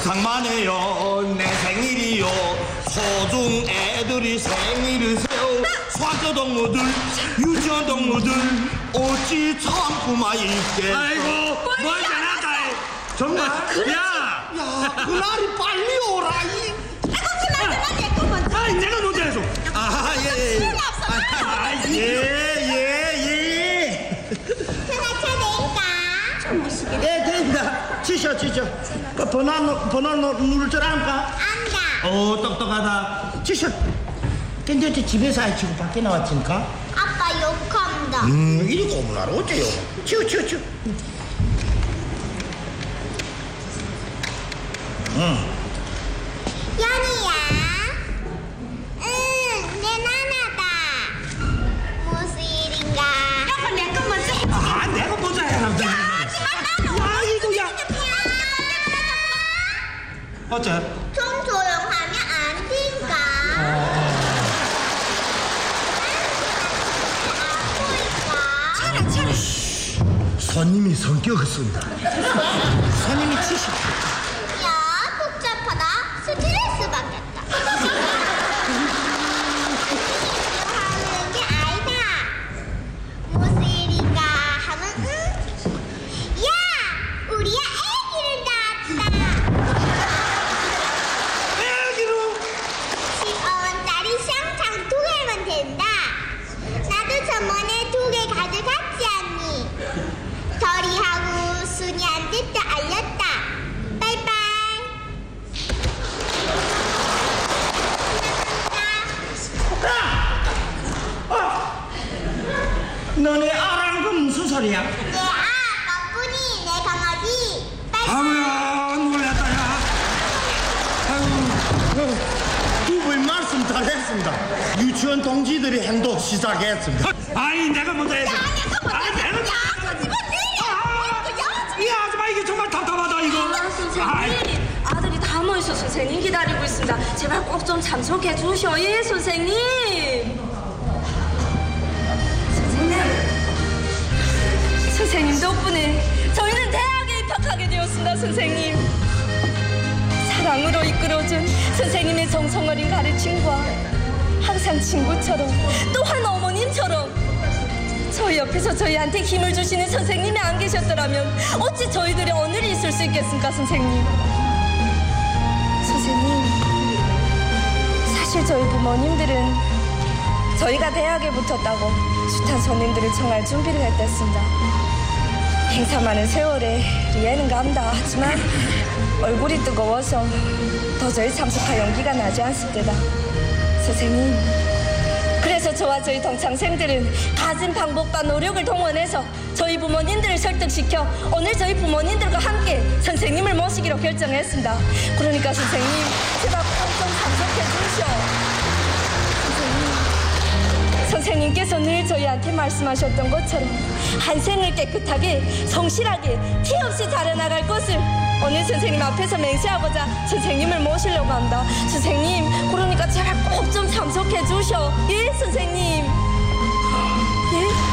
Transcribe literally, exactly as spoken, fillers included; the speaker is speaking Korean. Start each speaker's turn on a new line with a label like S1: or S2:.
S1: 상상만 해요. 내 생일이요. 소중 애들이 생일을 세워. 수학교 동무들, 유치원 동무들 어찌 참고만 있게.
S2: 아이고 뭘 잘한다. 정말. 야,
S1: 야, 그날이 빨리 오라. 이.
S3: 아이고 그만 그만 내거 먼저.
S2: 아, 내가 먼저 해줘.
S1: 아, 예, 예.
S2: 아, 예, 예, 예.
S3: 전화차 낼까?
S1: 예, 됩니다. 치셔, 치셔. 그 번호, 번호 누를 줄 압니까?
S3: 안다.
S1: 오, 똑똑하다. 치셔. 근데 어째 집에서 안 치고 밖에 나왔지니까?
S3: 아빠 욕한다.
S1: 음, 이리 고문하러 어째요? 치워, 치워, 치워. 응.
S3: 연이야. 응, 내 나나다. 무슨 일인가? 아빠 내거 먼저 해.
S2: 아, 내가 먼저 해야 한다. 아이고야.
S1: 어째?
S3: 좀 조용하면 안 된가? 차라 차라.
S1: 손님이 성격을 쓴다. 손님이 치시.
S3: 야 복잡하다. 스트레스 받겠다. 하는 게 아니다. 무슨 일인가 하면 응? 야 우리야 애기를 낳았다.
S2: 애기로.
S3: 십 원 짜리 쌍창 두 개면 된다. 나도 저번에 두 개 가져갔지 않니? 덜이하고 순이한테 또 알렸다. 빠이빠이.
S1: 너네 아라는 건 무슨 소리야?
S3: 내 아, 덕분이 내 강아지. 빠이빠이.
S2: 아우야, 놀랐다, 야. 아유.
S1: 두분 말씀 잘했습니다. 유치원 동지들이 행동 시작했습니다.
S2: 아이, 내가 먼저 해줘. 아, 내가. 이 아줌마 이게 정말 답답하다 이거.
S4: 아, 선생님. 아들이 다 모여서 선생님 기다리고 있습니다. 제발 꼭 좀 참석해 주셔. 예, 선생님. 선생님. 선생님 덕분에 저희는 대학에 입학하게 되었습니다, 선생님. 사랑으로 이끌어준 선생님의 정성 어린 가르침과 항상 친구처럼 또한 어머님처럼 저희 옆에서 저희한테 힘을 주시는 선생님이 안 계셨더라면 어찌 저희들이 오늘이 있을 수 있겠습니까, 선생님? 선생님, 사실 저희 부모님들은 저희가 대학에 붙었다고 숱한 손님들을 청할 준비를 했댔습니다. 행사 많은 세월에 이해는 간다 하지만 얼굴이 뜨거워서 도저히 참석할 용기가 나지 않습니다. 선생님, 그래서 저와 저희 동창생들은 가진 방법과 노력을 동원해서 저희 부모님들을 설득시켜 오늘 저희 부모님들과 함께 선생님을 모시기로 결정했습니다. 그러니까 선생님, 제발 꼭 좀 참석해 주시오. 선생님, 선생님께서 늘 저희한테 말씀하셨던 것처럼 한 생을 깨끗하게 성실하게 티 없이 잘해나갈 것을 오늘 선생님 앞에서 맹세하고자 선생님을 모시려고 합니다. 선생님, 그러니까 제발 꼭 좀 참석해 주셔. 예, 선생님. 예?